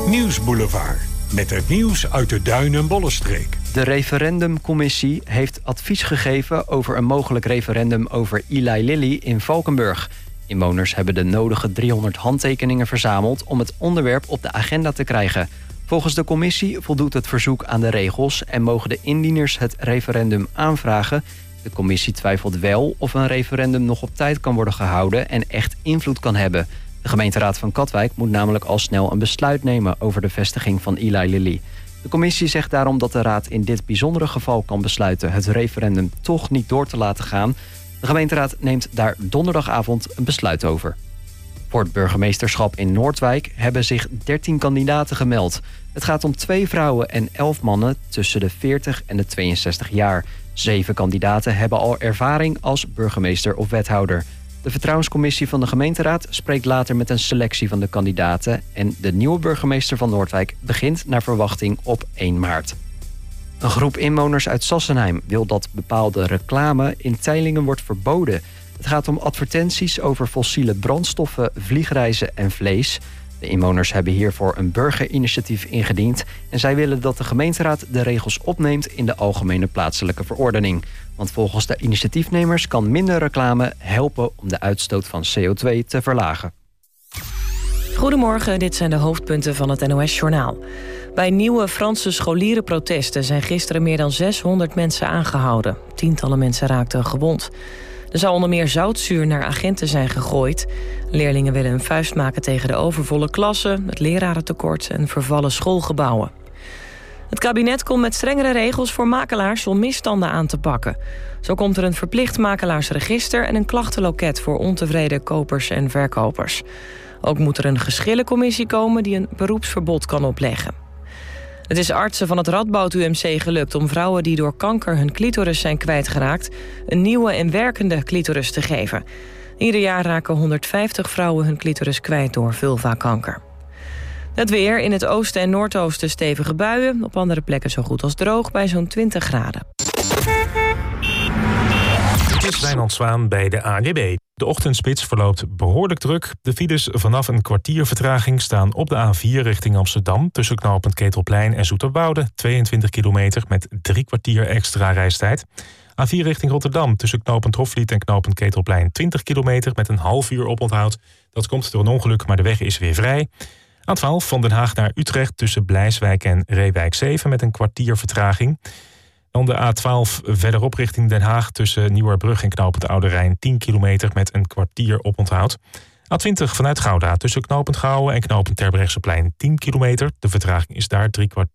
Nieuwsboulevard. Met het nieuws uit de Duin- en Bollenstreek. De referendumcommissie heeft advies gegeven over een mogelijk referendum over Eli Lilly in Valkenburg. Inwoners hebben de nodige 300 handtekeningen verzameld om het onderwerp op de agenda te krijgen. Volgens de commissie voldoet het verzoek aan de regels en mogen de indieners het referendum aanvragen. De commissie twijfelt wel of een referendum nog op tijd kan worden gehouden en echt invloed kan hebben. De gemeenteraad van Katwijk moet namelijk al snel een besluit nemen over de vestiging van Eli Lilly. De commissie zegt daarom dat de raad in dit bijzondere geval kan besluiten het referendum toch niet door te laten gaan. De gemeenteraad neemt daar donderdagavond een besluit over. Voor het burgemeesterschap in Noordwijk hebben zich 13 kandidaten gemeld. Het gaat om 2 vrouwen en 11 mannen tussen de 40 en de 62 jaar. 7 kandidaten hebben al ervaring als burgemeester of wethouder. De vertrouwenscommissie van de gemeenteraad spreekt later met een selectie van de kandidaten en de nieuwe burgemeester van Noordwijk begint naar verwachting op 1 maart. Een groep inwoners uit Sassenheim wil dat bepaalde reclame in Teylingen wordt verboden. Het gaat om advertenties over fossiele brandstoffen, vliegreizen en vlees. De inwoners hebben hiervoor een burgerinitiatief ingediend en zij willen dat de gemeenteraad de regels opneemt in de algemene plaatselijke verordening. Want volgens de initiatiefnemers kan minder reclame helpen om de uitstoot van CO2 te verlagen. Goedemorgen, dit zijn de hoofdpunten van het NOS-journaal. Bij nieuwe Franse scholierenprotesten zijn gisteren meer dan 600 mensen aangehouden. Tientallen mensen raakten gewond. Er zou onder meer zoutzuur naar agenten zijn gegooid. Leerlingen willen een vuist maken tegen de overvolle klassen, het lerarentekort en vervallen schoolgebouwen. Het kabinet komt met strengere regels voor makelaars om misstanden aan te pakken. Zo komt er een verplicht makelaarsregister en een klachtenloket voor ontevreden kopers en verkopers. Ook moet er een geschillencommissie komen die een beroepsverbod kan opleggen. Het is artsen van het Radboud UMC gelukt om vrouwen die door kanker hun clitoris zijn kwijtgeraakt een nieuwe en werkende clitoris te geven. Ieder jaar raken 150 vrouwen hun clitoris kwijt door vulvakanker. Het weer, in het oosten en noordoosten stevige buien, op andere plekken zo goed als droog bij zo'n 20 graden. Het is Wijnand Zwaan bij de ANWB. De ochtendspits verloopt behoorlijk druk. De files vanaf een kwartier vertraging staan op de A4 richting Amsterdam tussen knooppunt Ketelplein en Zoeterwoude, 22 kilometer met 3 kwartier extra reistijd. A4 richting Rotterdam tussen knooppunt Hofvliet en knooppunt Ketelplein, 20 kilometer met een half uur oponthoud. Dat komt door een ongeluk, maar de weg is weer vrij. A12 van Den Haag naar Utrecht tussen Blijswijk en Reewijk 7 met een kwartier vertraging. Dan de A12 verderop richting Den Haag tussen Nieuwerbrug en knooppunt Oude Rijn, 10 kilometer met een kwartier oponthoud. A20 vanuit Gouda tussen knooppunt Gouwen en knooppunt Terbrechtseplein, 10 kilometer. De vertraging is daar 3 kwartier.